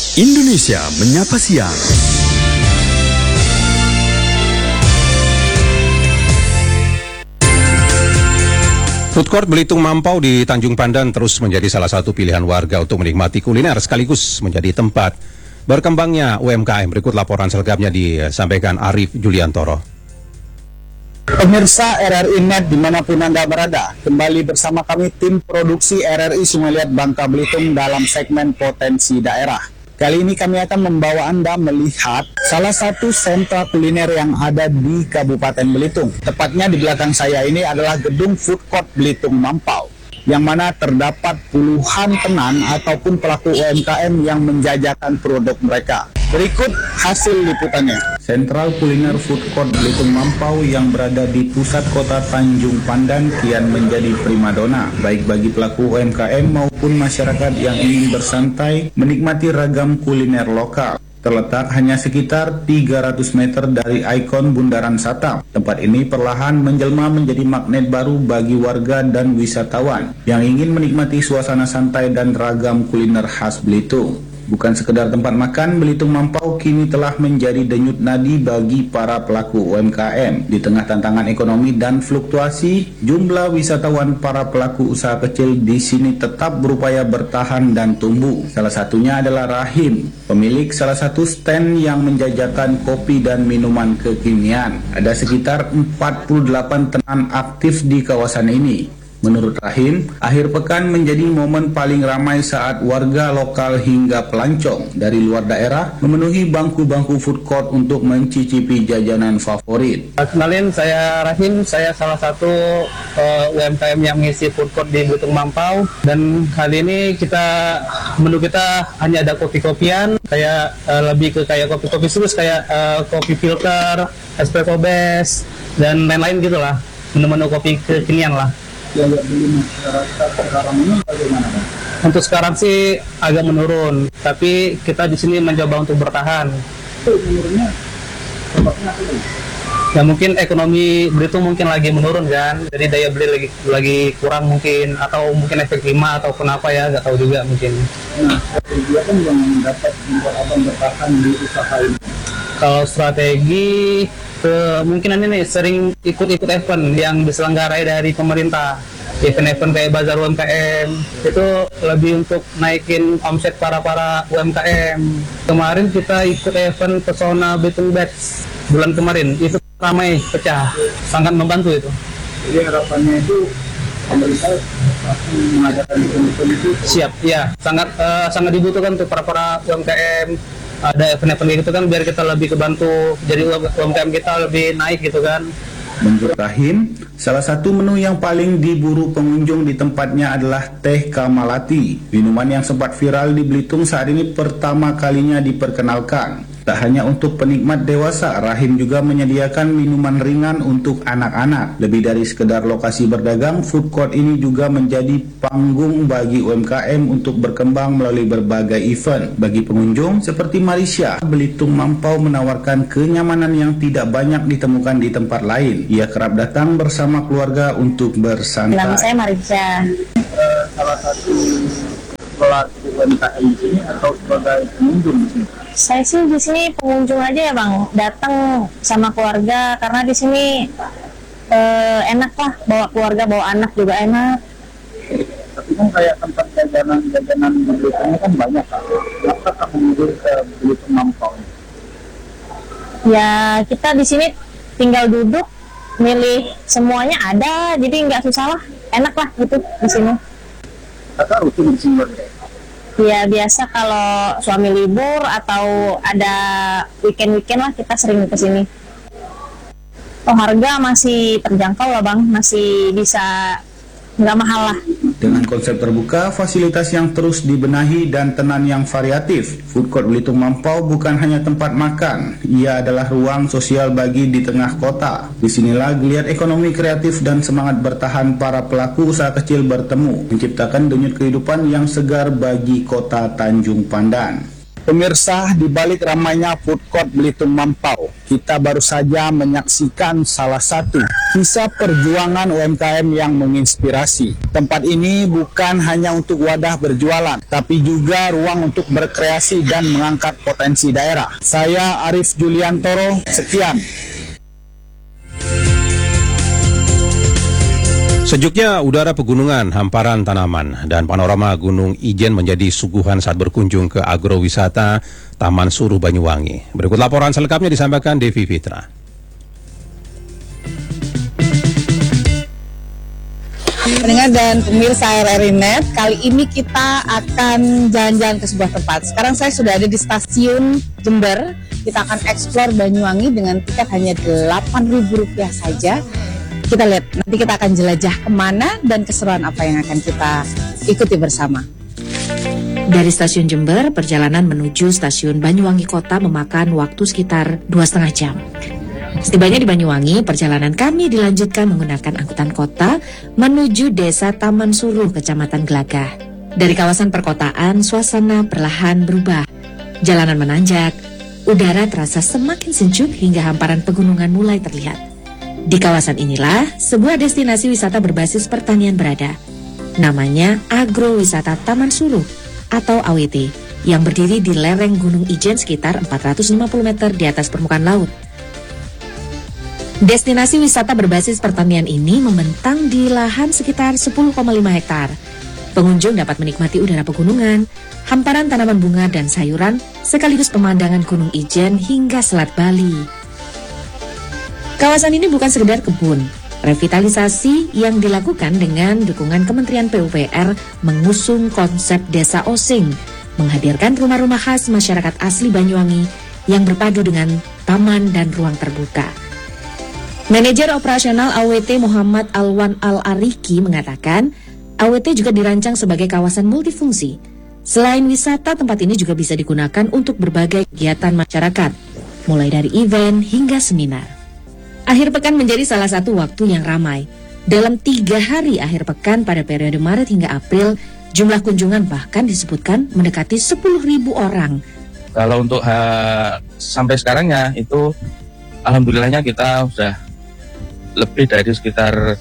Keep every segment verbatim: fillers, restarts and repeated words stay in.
Indonesia Menyapa Siang. Food Court Belitung Mampau di Tanjung Pandan terus menjadi salah satu pilihan warga untuk menikmati kuliner sekaligus menjadi tempat berkembangnya U M K M. Berikut laporan selengkapnya disampaikan Arif Juliantoro. Pemirsa R R I Net dimanapun Anda berada, kembali bersama kami tim produksi R R I Sungai Liat Bangka Belitung dalam segmen Potensi Daerah. Kali ini kami akan membawa Anda melihat salah satu sentra kuliner yang ada di Kabupaten Belitung. Tepatnya di belakang saya ini adalah gedung Food Court Belitung Mampau, yang mana terdapat puluhan tenan ataupun pelaku U M K M yang menjajakan produk mereka. Berikut hasil liputannya. Sentral Kuliner Food Court Belitung Mampau yang berada di pusat kota Tanjung Pandan kian menjadi primadona, baik bagi pelaku U M K M maupun masyarakat yang ingin bersantai menikmati ragam kuliner lokal. Terletak hanya sekitar tiga ratus meter dari ikon Bundaran Satam. Tempat ini perlahan menjelma menjadi magnet baru bagi warga dan wisatawan yang ingin menikmati suasana santai dan ragam kuliner khas Belitung. Bukan sekedar tempat makan, Belitung Mampau kini telah menjadi denyut nadi bagi para pelaku U M K M. Di tengah tantangan ekonomi dan fluktuasi, jumlah wisatawan para pelaku usaha kecil di sini tetap berupaya bertahan dan tumbuh. Salah satunya adalah Rahim, pemilik salah satu stand yang menjajakan kopi dan minuman kekinian. Ada sekitar empat puluh delapan tenan aktif di kawasan ini. Menurut Rahim, akhir pekan menjadi momen paling ramai saat warga lokal hingga pelancong dari luar daerah memenuhi bangku-bangku food court untuk mencicipi jajanan favorit. Kenalin, saya Rahim, saya salah satu uh, U M K M yang mengisi food court di Belitung Mampau. Dan kali ini kita menu kita hanya ada kopi-kopian, kayak uh, lebih ke kayak kopi-kopi sulus, kayak uh, kopi filter, espresso base, dan lain-lain gitulah, menu-menu kopi kekinian lah. Daya beli masyarakat sekarang ini bagaimana, Pak? Untuk sekarang sih agak menurun, tapi kita di sini mencoba untuk bertahan. Itu menurunnya sebabnya apa? Ya mungkin ekonomi Belitung mungkin lagi menurun kan, jadi daya beli lagi lagi kurang mungkin, atau mungkin efek lima atau kenapa ya, nggak tahu juga mungkin. Nah, strategi apa yang dapat membuat abang bertahan di usaha ini? Kalau strategi, kemungkinan ini sering ikut-ikut event yang diselenggarai dari pemerintah. Event-event kayak Bazar U M K M itu lebih untuk naikin omset para-para U M K M. Kemarin kita ikut event Pesona Belitung Batch bulan kemarin, itu ramai pecah, sangat membantu itu. Jadi harapannya itu pemerintah mengajarkan event itu siap, ya sangat uh, sangat dibutuhkan untuk para-para U M K M. Ada event-event kayak gitu kan, biar kita lebih kebantu, jadi U M K M kita lebih naik gitu kan. Menurut Rahim, salah satu menu yang paling diburu pengunjung di tempatnya adalah teh kamalati, minuman yang sempat viral di Belitung saat ini pertama kalinya diperkenalkan. Tak hanya untuk penikmat dewasa, Rahim juga menyediakan minuman ringan untuk anak-anak. Lebih dari sekedar lokasi berdagang, food court ini juga menjadi panggung bagi U M K M untuk berkembang melalui berbagai event. Bagi pengunjung seperti Marisha, Belitung Mampau menawarkan kenyamanan yang tidak banyak ditemukan di tempat lain. Ia kerap datang bersama keluarga untuk bersantai. Nama saya Marisha. Uh, salah satu pelaku U M K M di sini atau sebagai pengunjung di sini? Saya sih di sini pengunjung aja ya bang, datang sama keluarga karena di sini eh, enak lah, bawa keluarga, bawa anak juga enak. Tapi kan kayak tempat jajanan-jajanan di Belitung kan banyak kan? Kenapa kamu memilih ke Belitung Mampau? Ya kita di sini tinggal duduk, milih semuanya ada, jadi nggak susah lah, enak lah gitu di sini. Kakak rutin di sini? Ya biasa kalau suami libur atau ada weekend-weekend lah kita sering ke sini. Oh, harga masih terjangkau lah bang, masih bisa, nggak mahal lah. Dengan konsep terbuka, fasilitas yang terus dibenahi dan tenan yang variatif, Food Court Belitung Mampau bukan hanya tempat makan, ia adalah ruang sosial bagi di tengah kota. Disinilah geliat ekonomi kreatif dan semangat bertahan para pelaku usaha kecil bertemu, menciptakan denyut kehidupan yang segar bagi kota Tanjung Pandan. Pemirsa, di balik ramainya food court Belitung Mampau, kita baru saja menyaksikan salah satu kisah perjuangan U M K M yang menginspirasi. Tempat ini bukan hanya untuk wadah berjualan, tapi juga ruang untuk berkreasi dan mengangkat potensi daerah. Saya Arif Juliantoro, sekian. Sejuknya udara pegunungan, hamparan tanaman, dan panorama Gunung Ijen menjadi suguhan saat berkunjung ke agrowisata Taman Suruh Banyuwangi. Berikut laporan selengkapnya disampaikan Devi Fitra. Pendengar dan pemirsa R R I Net, kali ini kita akan jalan-jalan ke sebuah tempat. Sekarang saya sudah ada di stasiun Jember. Kita akan eksplor Banyuwangi dengan tiket hanya delapan ribu rupiah saja. Kita lihat, nanti kita akan jelajah kemana dan keseruan apa yang akan kita ikuti bersama. Dari stasiun Jember, perjalanan menuju stasiun Banyuwangi Kota memakan waktu sekitar dua setengah jam. Setibanya di Banyuwangi, perjalanan kami dilanjutkan menggunakan angkutan kota menuju Desa Taman Suruh, Kecamatan Gelagah. Dari kawasan perkotaan, suasana perlahan berubah. Jalanan menanjak, udara terasa semakin sejuk hingga hamparan pegunungan mulai terlihat. Di kawasan inilah sebuah destinasi wisata berbasis pertanian berada. Namanya Agrowisata Taman Suruh atau A W T yang berdiri di lereng Gunung Ijen sekitar empat ratus lima puluh meter di atas permukaan laut. Destinasi wisata berbasis pertanian ini membentang di lahan sekitar sepuluh koma lima hektar. Pengunjung dapat menikmati udara pegunungan, hamparan tanaman bunga dan sayuran, sekaligus pemandangan Gunung Ijen hingga Selat Bali. Kawasan ini bukan sekedar kebun. Revitalisasi yang dilakukan dengan dukungan Kementerian P U P R mengusung konsep Desa Osing, menghadirkan rumah-rumah khas masyarakat asli Banyuwangi yang berpadu dengan taman dan ruang terbuka. Manajer operasional A W T Muhammad Alwan Al-Ariki mengatakan, A W T juga dirancang sebagai kawasan multifungsi. Selain wisata, tempat ini juga bisa digunakan untuk berbagai kegiatan masyarakat, mulai dari event hingga seminar. Akhir pekan menjadi salah satu waktu yang ramai. Dalam tiga hari akhir pekan pada periode Maret hingga April, jumlah kunjungan bahkan disebutkan mendekati sepuluh ribu orang. Kalau untuk ha, sampai sekarangnya itu alhamdulillahnya kita sudah lebih dari sekitar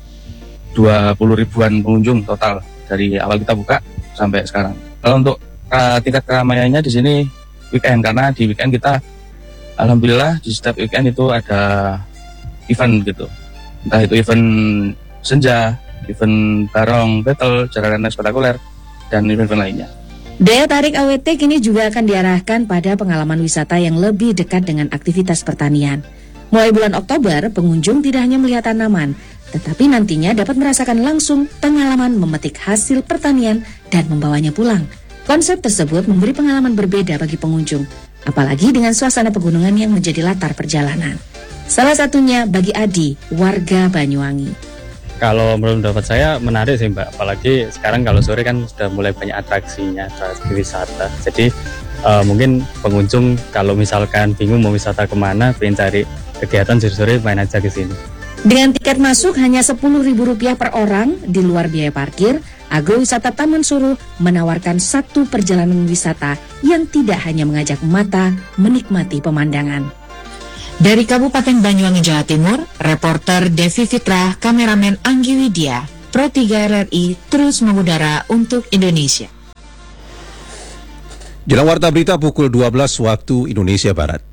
dua puluh ribuan pengunjung total dari awal kita buka sampai sekarang. Kalau untuk uh, tingkat keramaiannya di sini weekend, karena di weekend kita alhamdulillah di setiap weekend itu ada event gitu, entah itu event senja, event barong, battle, jaranan spektakuler, dan event-event lainnya. Daya tarik A W T kini juga akan diarahkan pada pengalaman wisata yang lebih dekat dengan aktivitas pertanian. Mulai bulan Oktober, pengunjung tidak hanya melihat tanaman, tetapi nantinya dapat merasakan langsung pengalaman memetik hasil pertanian dan membawanya pulang. Konsep tersebut memberi pengalaman berbeda bagi pengunjung, apalagi dengan suasana pegunungan yang menjadi latar perjalanan. Salah satunya bagi Adi, warga Banyuwangi. Kalau menurut pendapat saya menarik sih Mbak, apalagi sekarang kalau sore kan sudah mulai banyak atraksinya, atraksi wisata. Jadi uh, mungkin pengunjung kalau misalkan bingung mau wisata kemana, pengen cari kegiatan sore-sore main aja ke sini. Dengan tiket masuk hanya sepuluh ribu rupiah per orang di luar biaya parkir, Agrowisata Taman Suruh menawarkan satu perjalanan wisata yang tidak hanya mengajak mata menikmati pemandangan. Dari Kabupaten Banyuwangi, Jawa Timur, reporter Devi Fitra, kameramen Anggi Widya, Pro tiga R R I terus mengudara untuk Indonesia. Jelang warta berita pukul dua belas waktu Indonesia Barat.